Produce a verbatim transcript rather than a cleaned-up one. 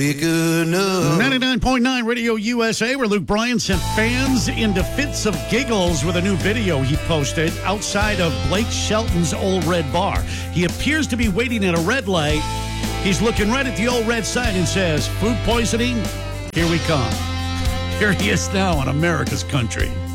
ninety-nine point nine Radio U S A, where Luke Bryan sent fans into fits of giggles with a new video he posted outside of Blake Shelton's Old Red Bar. He appears to be waiting at a red light. He's looking right at the old red sign and says, "Food poisoning? Here we come." Here he is now in America's country.